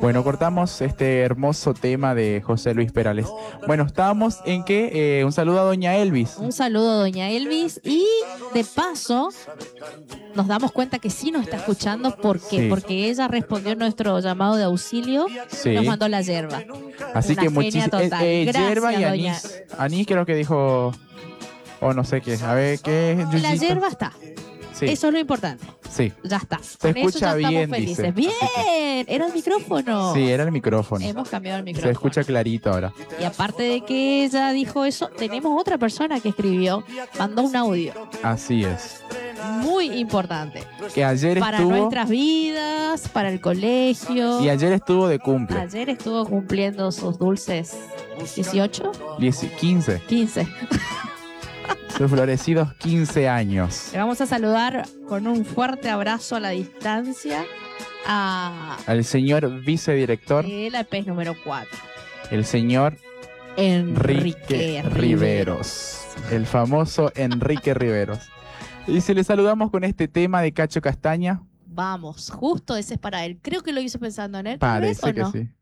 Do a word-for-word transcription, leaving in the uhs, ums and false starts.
Bueno, cortamos este hermoso tema de José Luis Perales. Bueno, estábamos en que eh, un saludo a doña Elvis. Un saludo a doña Elvis y de paso nos damos cuenta que sí nos está escuchando. ¿Por qué? Sí. Porque ella respondió nuestro llamado de auxilio, Sí. nos mandó la yerba. Así Una que genia muchísimas. total. Eh, eh, Gracias, yerba y doña. anís. Anís creo que dijo. O no sé qué. A ver, ¿qué es? La Yuyito? yerba está. Sí. Eso es lo importante. Sí. Ya está. Se Con eso escucha ya bien, estamos dice. felices. Bien, era el micrófono. Sí, era el micrófono. Hemos cambiado el Se micrófono. escucha clarito ahora. Y aparte de que ella dijo eso, tenemos otra persona que escribió, mandó un audio Así es. muy importante Que ayer para estuvo. nuestras vidas, para el colegio. Y ayer estuvo de cumple. Ayer estuvo cumpliendo sus dulces dieciocho, diez, quince. quince. Sus florecidos quince años. Le vamos a saludar con un fuerte abrazo a la distancia a Al señor vicedirector, el A P E S número cuatro, el señor Enrique Enrique Riveros. El famoso Enrique Riveros. Y si le saludamos con este tema de Cacho Castaña, Vamos, justo ese es para él. Creo que lo hizo pensando en él. ¿tal vez, parece o que no? sí.